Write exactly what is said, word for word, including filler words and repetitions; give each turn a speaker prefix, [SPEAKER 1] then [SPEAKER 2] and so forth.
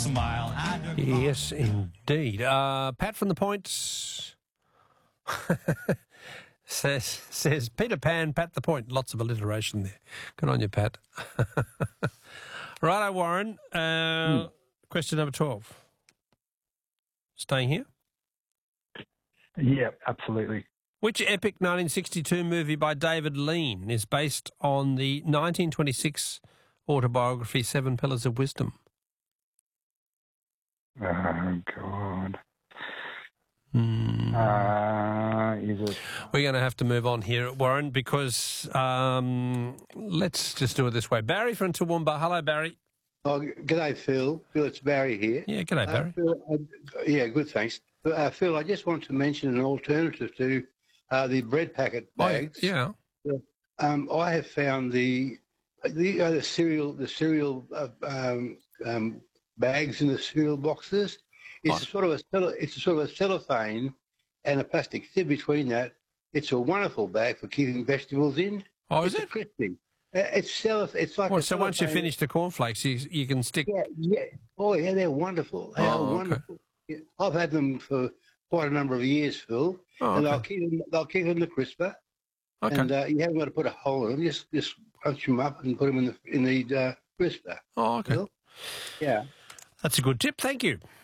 [SPEAKER 1] Smile.
[SPEAKER 2] Yes, indeed. Uh, Pat from the Points says, says Peter Pan, Pat the Point. Lots of alliteration there. Good on you, Pat. Righto, Warren. Uh, mm. Question number twelve. Staying here?
[SPEAKER 3] Yeah, absolutely.
[SPEAKER 2] Which epic nineteen sixty-two movie by David Lean is based on the nineteen twenty-six autobiography Seven Pillars of Wisdom?
[SPEAKER 3] Oh, God.
[SPEAKER 2] Mm.
[SPEAKER 3] Uh, is it...
[SPEAKER 2] We're going to have to move on here, Warren, because um, let's just do it this way. Barry from Toowoomba. Hello, Barry.
[SPEAKER 4] Oh, g'day, Phil. Phil, it's Barry here.
[SPEAKER 2] Yeah, g'day, Barry.
[SPEAKER 4] Uh, Phil, uh, yeah, good, thanks. Uh, Phil, I just want to mention an alternative to uh, the bread packet bags.
[SPEAKER 2] Oh, yeah.
[SPEAKER 4] Um, I have found the the, uh, the cereal the cereal uh, um, um, bags in the cereal boxes. It's
[SPEAKER 2] oh.
[SPEAKER 4] a sort of a it's a sort of a cellophane and a plastic tip between that. It's a wonderful bag for keeping vegetables in.
[SPEAKER 2] Oh, is
[SPEAKER 4] it's
[SPEAKER 2] it?
[SPEAKER 4] Crispy. Uh, it's cellophane. It's like.
[SPEAKER 2] Well, so once you finish the cornflakes, you you can stick.
[SPEAKER 4] Yeah, yeah. Oh, yeah, they're wonderful. They
[SPEAKER 2] oh,
[SPEAKER 4] are wonderful. Okay. Yeah. I've had them for quite a number of years, Phil,
[SPEAKER 2] oh,
[SPEAKER 4] and
[SPEAKER 2] okay.
[SPEAKER 4] they'll keep them. They'll keep them the crisper.
[SPEAKER 2] Okay.
[SPEAKER 4] And uh, you haven't got to put a hole in them. Just just punch them up and put them in the in the uh, crisper.
[SPEAKER 2] Oh, okay.
[SPEAKER 4] Phil? Yeah.
[SPEAKER 2] That's a good tip. Thank you.